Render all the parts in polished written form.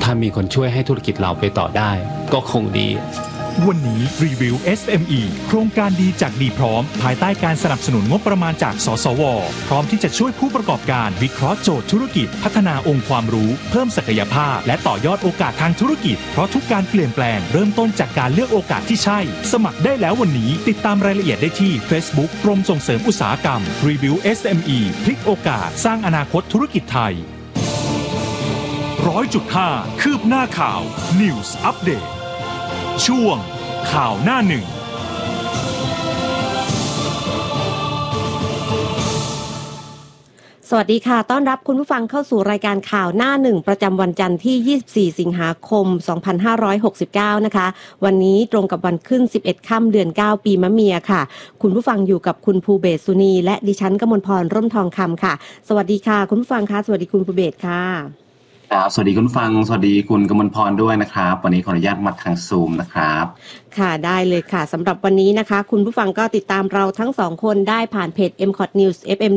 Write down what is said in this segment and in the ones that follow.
ถ้ามีคนช่วยให้ธุรกิจเราไปต่อได้ก็คงดีวันนี้รีวิว SME โครงการดีจากดีพร้อมภายใต้การสนับสนุนงบประมาณจากสสวพร้อมที่จะช่วยผู้ประกอบการวิเคราะห์โจทย์ธุรกิจพัฒนาองค์ความรู้เพิ่มศักยภาพและต่อยอดโอกาสทางธุรกิจเพราะทุกการเปลี่ยนแปลงเริ่มต้นจากการเลือกโอกาสที่ใช่สมัครได้แล้ววันนี้ติดตามรายละเอียดได้ที่ Facebook กรมส่งเสริมอุตสาหกรรมรีวิว SME พลิกโอกาสสร้างอนาคตธุรกิจไทย 100.5 คืบหน้าข่าว News Update ช่วงข่าวหน้าหนึ่งสวัสดีค่ะต้อนรับคุณผู้ฟังเข้าสู่รายการข่าวหน้าหนึ่งประจำวันจันทร์ที่24สิงหาคม2569นะคะวันนี้ตรงกับวันขึ้น11ค่ำเดือน9ปีมะเมียค่ะคุณผู้ฟังอยู่กับคุณภูเบศสุนีและดิฉันกมลพรร่มทองคำค่ะสวัสดีค่ะคุณผู้ฟังคะสวัสดีคุณภูเบศค่ะครับสวัสดีคุณฟังสวัสดีคุณกมลพรด้วยนะครับวันนี้ขออนุญาตมาทางซูมนะครับค่ะได้เลยค่ะสำหรับวันนี้นะคะคุณผู้ฟังก็ติดตามเราทั้งสองคนได้ผ่านเพจ MCOT News FM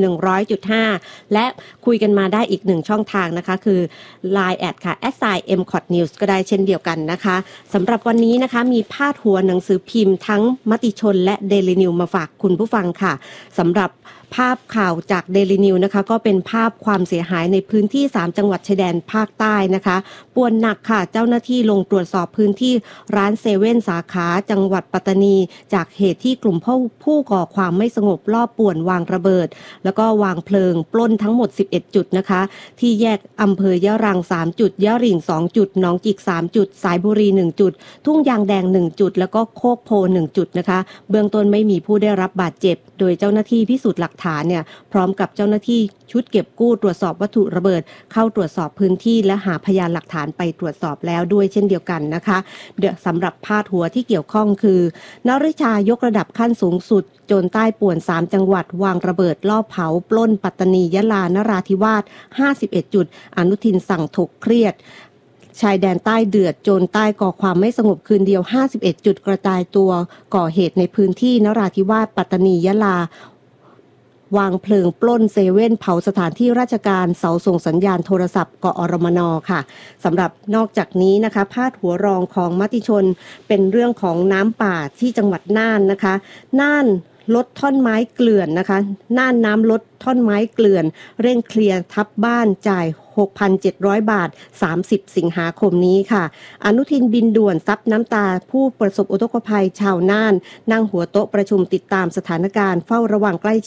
100.5 และคุยกันมาได้อีกหนึ่งช่องทางนะคะคือ Line แอดค่ะ @MCOT News ก็ได้เช่นเดียวกันนะคะสำหรับวันนี้นะคะมีพาดหัวหนังสือพิมพ์ทั้งมติชนและ Daily News มาฝากคุณผู้ฟังค่ะสำหรับภาพข่าวจาก Daily News นะคะก็เป็นภาพความเสียหายในพื้นที่3จังหวัดชายแดนภาคใต้นะคะป่วนหนักค่ะเจ้าหน้าที่ลงตรวจสอบพื้นที่ร้านเซเว่นสาขาจังหวัดปัตตานีจากเหตุที่กลุ่มผู้ก่อความไม่สงบรอบป่วนวางระเบิดแล้วก็วางเพลิงปล้นทั้งหมด11จุดนะคะที่แยกอำเภอยะรัง3จุดยะหริ่ง2จุดหนองจิก3จุดสายบุรี1จุดทุ่งยางแดง1จุดแล้วก็โคกโพ1จุดนะคะเบื้องต้นไม่มีผู้ได้รับบาดเจ็บโดยเจ้าหน้าที่พิสูจน์หลักฐานเนี่ยพร้อมกับเจ้าหน้าที่ชุดเก็บกู้ตรวจสอบวัตถุระเบิดเข้าตรวจสอบพื้นที่และหาพยานหลักฐานไปตรวจสอบแล้วด้วยเช่นเดียวกันนะคะสำหรับพาดหัวที่เกี่ยวข้องคือนฤชายกระดับขั้นสูงสุดโจรใต้ป่วน3จังหวัดวางระเบิดลอบเผาปล้นปัตตานียะลานราธิวาส51จุดอนุทินสั่งถกเครียดชายแดนใต้เดือดโจรใต้ก่อความไม่สงบคืนเดียว51จุดกระจายตัวก่อเหตุในพื้นที่นราธิวาสปัตตานียะลาวางเพลิงปล้นเซเว่นเผาสถานที่ราชการเสาส่งสัญญาณโทรศัพท์กอรมนค่ะสำหรับนอกจากนี้นะคะพาดหัวรองของมติชนเป็นเรื่องของน้ำป่าที่จังหวัดน่านนะคะน่านลดท่อนไม้เกลื่อนนะคะน่านน้ำลดท่อนไม้เกลื่อนเร่งเคลียร์ทับบ้านจ่าย 6,700 บาท30สิงหาคมนี้ค่ะอนุทินบินด่วนซับน้ำตาผู้ประสบอุทกภัยชาวน่านนั่งหัวโต๊ะประชุมติดตามสถานการณ์เฝ้าระวังใกล้